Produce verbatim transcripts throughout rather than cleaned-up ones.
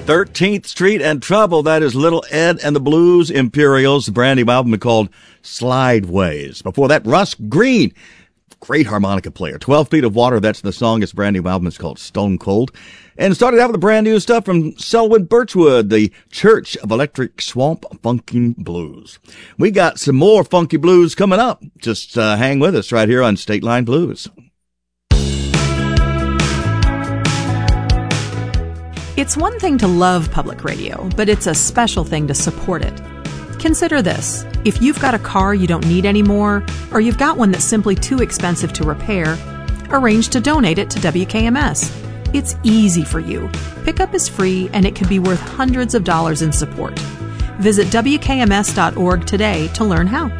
thirteenth Street and Trouble. That is Little Ed and the Blues Imperials, the brand new album called Slideways. Before that, Russ Green, great harmonica player. twelve Feet of Water, that's the song. His brand new album is called Stone Cold. And started out with the brand new stuff from Selwyn Birchwood, the Church of Electric Swamp Funky Blues. We got some more funky blues coming up. Just uh, hang with us right here on State Line Blues. It's one thing to love public radio, but it's a special thing to support it. Consider this. If you've got a car you don't need anymore, or you've got one that's simply too expensive to repair, arrange to donate it to W K M S. It's easy for you. Pickup is free, and it could be worth hundreds of dollars in support. Visit W K M S dot org today to learn how.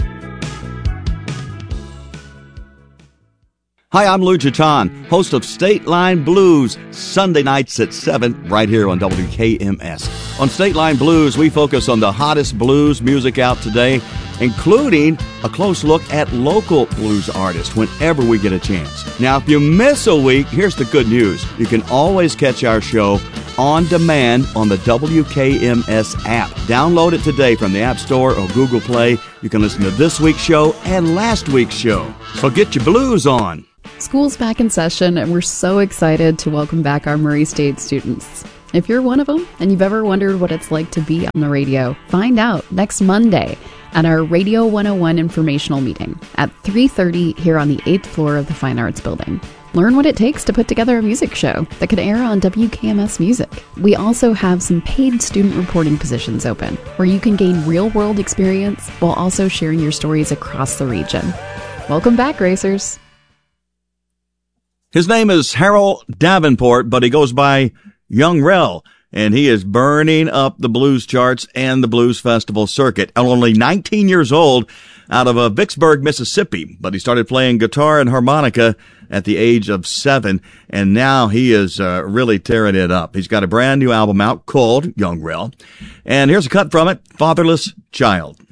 Hi, I'm Lou Jatan, host of State Line Blues, Sunday nights at seven, right here on W K M S. On State Line Blues, we focus on the hottest blues music out today, including a close look at local blues artists whenever we get a chance. Now, if you miss a week, here's the good news. You can always catch our show on demand on the W K M S app. Download it today from the App Store or Google Play. You can listen to this week's show and last week's show. So get your blues on. School's back in session, and we're so excited to welcome back our Murray State students. If you're one of them and you've ever wondered what it's like to be on the radio, find out next Monday at our Radio one oh one informational meeting at three thirty here on the eighth floor of the Fine Arts Building. Learn what it takes to put together a music show that could air on W K M S Music. We also have some paid student reporting positions open where you can gain real-world experience while also sharing your stories across the region. Welcome back, racers. His name is Harold Davenport, but he goes by Young Rel, and he is burning up the blues charts and the blues festival circuit. Only nineteen years old, out of uh, Vicksburg, Mississippi, but he started playing guitar and harmonica at the age of seven, and now he is uh, really tearing it up. He's got a brand new album out called Young Rel, and here's a cut from it, Fatherless Child.